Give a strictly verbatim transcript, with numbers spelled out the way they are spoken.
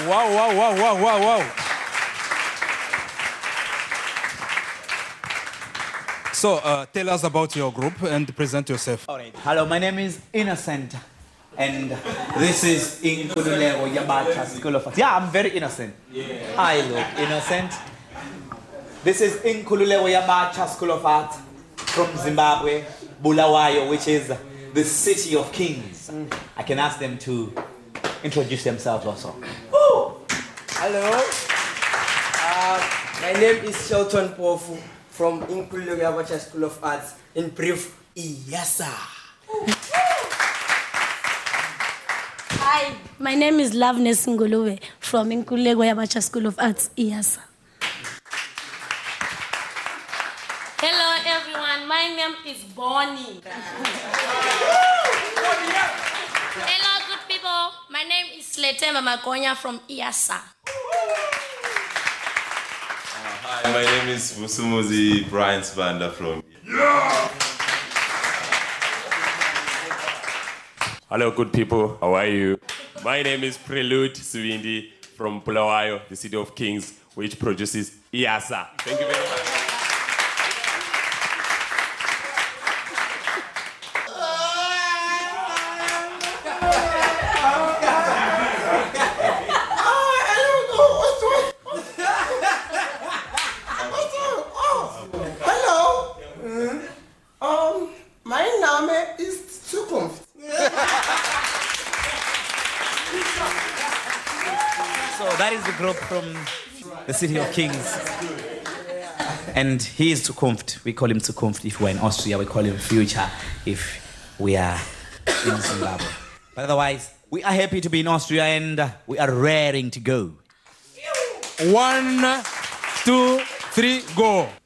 Wow, wow, wow, wow, wow, wow. So, uh, tell us about your group and present yourself. All right. Hello, my name is Innocent, and this is Inkululeko Yabacha School of Arts. Yeah, I'm very innocent. Yeah. I look innocent. This is Inkululeko Yabacha School of Arts from Zimbabwe, Bulawayo, which is the city of kings. Mm. I can ask them to introduce themselves also. Woo! Hello. Uh, my name is Shelton Pofu from Inkululeko Yabacha School of Arts, in brief, IYASA. Hi, my name is Loveness Nguluwe from Inkululeko Yabacha School of Arts, IYASA. Hello everyone, my name is Bonnie. Hello good people, my name is Letema Makonya from IYASA. Hi, my name is Musumuzi Brian Spanda from Yeah! Hello, good people. How are you? My name is Prelude Suwindi from Bulawayo, the city of kings, which produces IYASA. Thank you very much. So that is the group from the city of kings. And he is Zukunft. We call him Zukunft. If we're in Austria, we call him Future. If we are in Zimbabwe. But otherwise, we are happy to be in Austria and uh, we are raring to go. One, two, three, go.